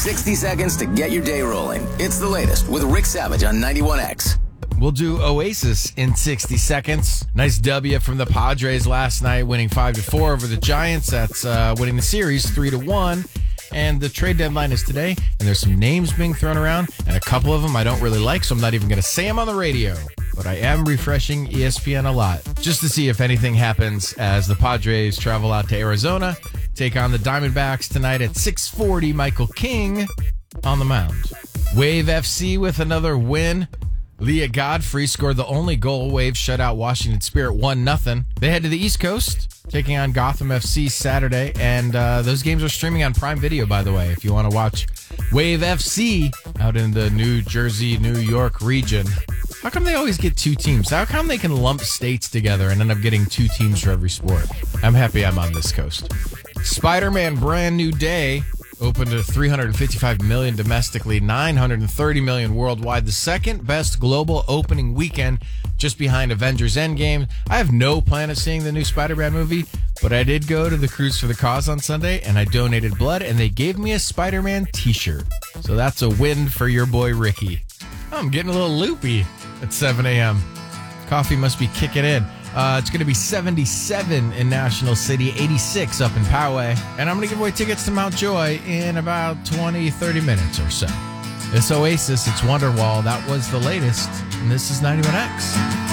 60 seconds to get your day rolling. It's the latest with Rick Savage on 91X. We'll do Oasis in 60 seconds. Nice W from the Padres last night, winning 5-4 over the Giants. That's winning the series 3-1. And the trade deadline is today, and there's some names being thrown around, and a couple of them I don't really like, so I'm not even going to say them on the radio. But I am refreshing ESPN a lot, just to see if anything happens as the Padres travel out to Arizona, take on the Diamondbacks tonight at 6:40. Michael King on the mound. Wave FC with another win. Leah Godfrey scored the only goal. Wave shut out Washington Spirit 1-0. They head to the East Coast, taking on Gotham FC Saturday, and those games are streaming on Prime Video, by the way, if you want to watch Wave FC out in the New Jersey, New York region. How come they always get two teams? How come they can lump states together and end up getting two teams for every sport? I'm happy I'm on this coast. Spider-Man Brand New Day opened to $355 million domestically, $930 million worldwide. The second best global opening weekend, just behind Avengers Endgame. I have no plan of seeing the new Spider-Man movie, but I did go to the Cruise for the Cause on Sunday, and I donated blood, and they gave me a Spider-Man t-shirt. So that's a win for your boy Ricky. I'm getting a little loopy at 7 a.m. Coffee must be kicking in. It's going to be 77 in National City, 86 up in Poway. And I'm going to give away tickets to Mount Joy in about 20, 30 minutes or so. It's Oasis, it's Wonderwall. That was the latest. And this is 91X.